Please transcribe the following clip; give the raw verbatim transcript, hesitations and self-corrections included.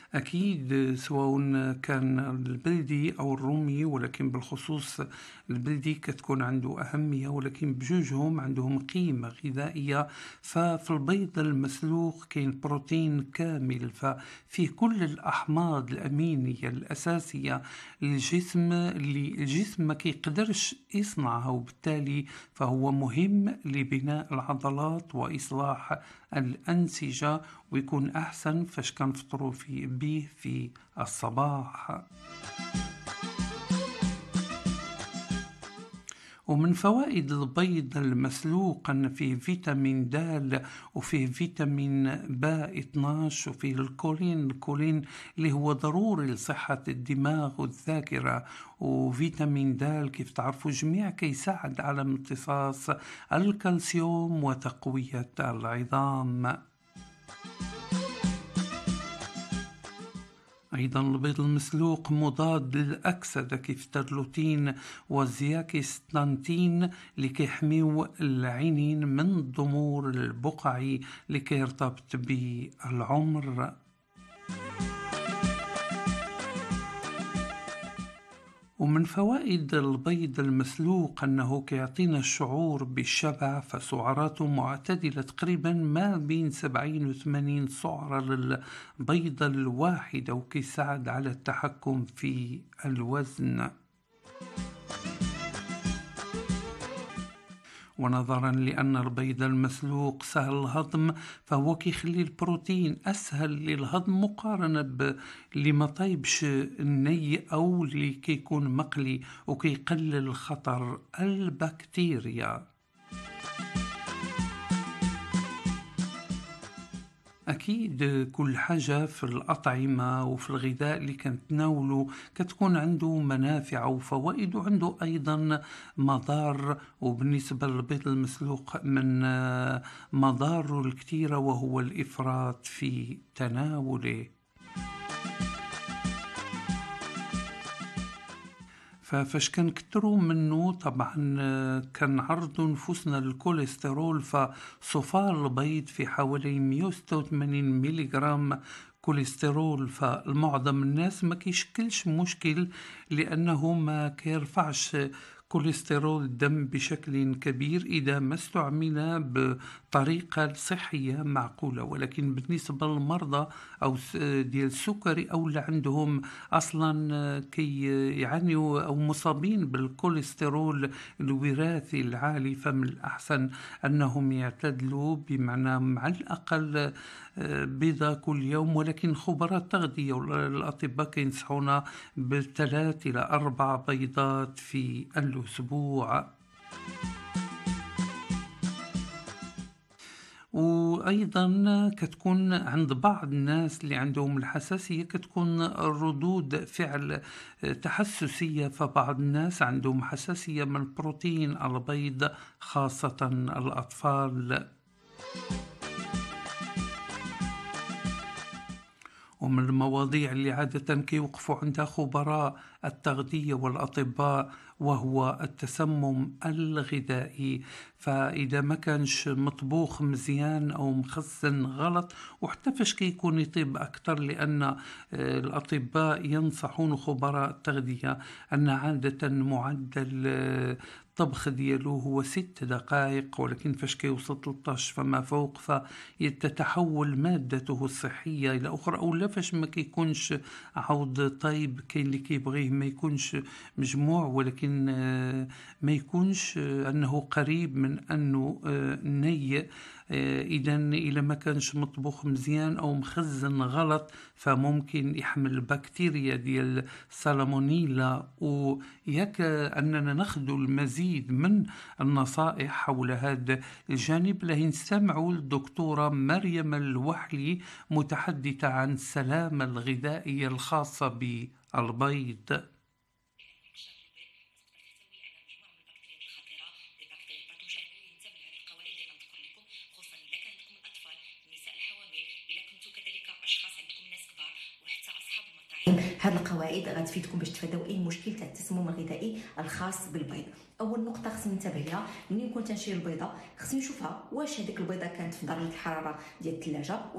أكيد، سواء كان البلدي أو الرومي، ولكن بالخصوص البلدي كتكون عنده أهمية، ولكن بجوجهم عندهم قيمة غذائية. ففي البيض المسلوق كاين بروتين كامل، ففي كل الأحماض الأمينية الأساسية للجسم اللي الجسم ما كيقدرش يصنعها، وبالتالي فهو مهم لبناء العضلات وإصلاح الأنسجة، ويكون أحسن فاش كنفطروا في به في الصباح. ومن فوائد البيض المسلوق أن فيه فيتامين د، وفيه فيتامين ب اثناش، وفيه الكولين الكولين اللي هو ضروري لصحة الدماغ والذاكرة. وفيتامين د كيف تعرفوا جميع كيساعد على امتصاص الكالسيوم وتقوية العظام. أيضا البيض المسلوق مضاد للأكسدة كيف الترلوتين والزياكستانتين اللي كيحميو العينين من الضمور البقعي اللي كيرتبط بالعمر. ومن فوائد البيض المسلوق أنه كيعطينا الشعور بالشبع، فسعراته معتدلة تقريبا ما بين سبعين و ثمانين سعرة للبيضة الواحدة، وكيساعد على التحكم في الوزن. ونظرا لأن البيض المسلوق سهل الهضم، فهو كيخلي البروتين أسهل للهضم مقارنة باللي ما طيبش الني أو اللي كيكون مقلي، وكيقلل خطر البكتيريا. أكيد كل حاجة في الأطعمة وفي الغذاء اللي كنتناوله كتكون عنده منافع وفوائد، وعنده أيضا مضار. وبالنسبة للبيض المسلوق من مضاره الكثيرة وهو الإفراط في تناوله. ففاش كنكتروا منه طبعا كنعرضوا نفوسنا للكوليسترول، فصفار البيض في حوالي مئة وستة وثمانين ميليغرام كوليسترول، فالمعظم الناس ما كيشكلش مشكل لأنه ما كيرفعش كوليسترول الدم بشكل كبير إذا ما استعمل بطريقة صحية معقولة. ولكن بالنسبة للمرضى أو ديال السكري أو اللي عندهم أصلا كي يعانيوا أو مصابين بالكوليسترول الوراثي العالي، فمن الأحسن أنهم يعتدلوا، بمعنى مع الأقل بيضة كل يوم. ولكن خبراء التغذية والأطباء كينصحونا بثلاث إلى أربع بيضات في الأسبوع. وأيضا كتكون عند بعض الناس اللي عندهم الحساسية كتكون ردود فعل تحسسية، فبعض الناس عندهم حساسية من بروتين البيض خاصة الأطفال. ومن المواضيع اللي عادة كيوقفوا عندها خبراء التغذية والأطباء وهو التسمم الغذائي. فإذا ما كانش مطبوخ مزيان أو مخزن غلط، وحتى فاش كيكون يطيب أكتر، لأن الأطباء ينصحون خبراء التغذية أن عادة معدل الطبخ ديالو هو ست دقائق، ولكن فاش كيوصل ثلاثة عشر فما فوق فتتحول مادته الصحية إلى أخرى. أو لا فاش ما كيكونش عود طيب، كاين اللي كيبغيه ما يكونش مجموع، ولكن ما يكونش أنه قريب من أنه ني. إذا إذا ما كانش مطبوخ مزيان أو مخزن غلط، فممكن يحمل البكتيريا ديال سالمونيلا. وياك أننا ناخذ المزيد من النصائح حول هذا الجانب، له نستمعوا للدكتورة مريم الوحلي متحدثة عن السلامة الغذائية الخاصة بالبيض. هاد القواعد غتفيدكم باش تفاداو اي مشكل تاع التسمم الغذائي الخاص بالبيض. اول نقطه خصني ننتبه لها ملي نكون تنشري البيضه، خصني نشوفها واش هذيك البيضه كانت في درجه الحراره ديال الثلاجه